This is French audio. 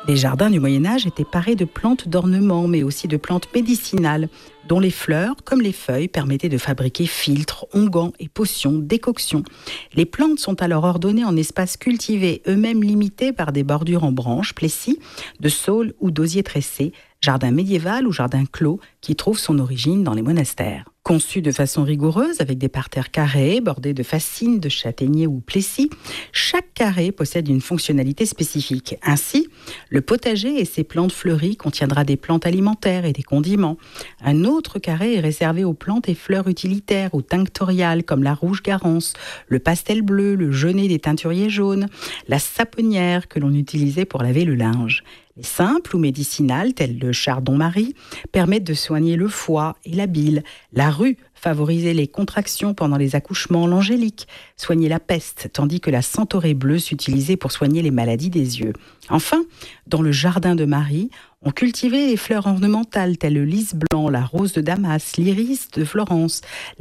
Les jardins du Moyen-Âge étaient parés de plantes d'ornement, mais aussi de plantes médicinales, dont les fleurs, comme les feuilles, permettaient de fabriquer filtres, onguents et potions, décoctions. Les plantes sont alors ordonnées en espaces cultivés, eux-mêmes limités par des bordures en branches, plessis, de saules ou d'osiers tressés, jardin médiéval ou jardin clos qui trouve son origine dans les monastères. Conçu de façon rigoureuse avec des parterres carrés bordés de fascines, de châtaigniers ou plessis, chaque carré possède une fonctionnalité spécifique. Ainsi, le potager et ses plantes fleuries contiendra des plantes alimentaires et des condiments. Un autre carré est réservé aux plantes et fleurs utilitaires ou tinctoriales comme la rouge garance, le pastel bleu, le genêt des teinturiers jaunes, la saponnière que l'on utilisait pour laver le linge. Les simples ou médicinales, telles le chardon-marie, permettent de soigner le foie et la bile. La rue favorisait les contractions pendant les accouchements, l'angélique soignait la peste, tandis que la centaurée bleue s'utilisait pour soigner les maladies des yeux. Enfin, dans le jardin de Marie, on cultivait les fleurs ornementales telles le lys blanc, la rose de Damas, l'iris de Florence,